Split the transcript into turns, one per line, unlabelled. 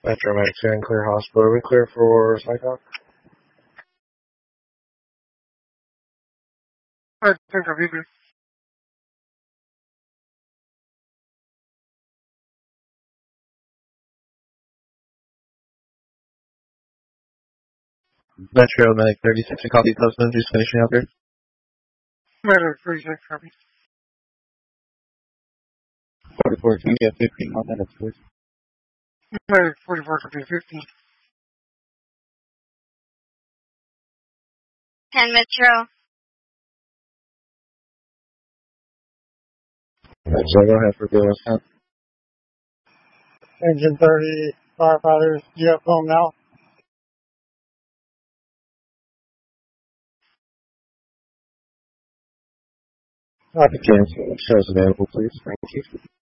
Metro Max and Clear Hospital. Are we clear for Psychoc?
I think I'll be good.
Metro Medic 36 and copy Postman, just finishing up here.
Matter 36 copy.
44, can you get 15 on that, please?
Matter 44 copy 15.
10 Metro.
So go ahead for Bill Count.
Engine 30 firefighters, you up home now?
Copy cancel. Shows available, please. Thank you.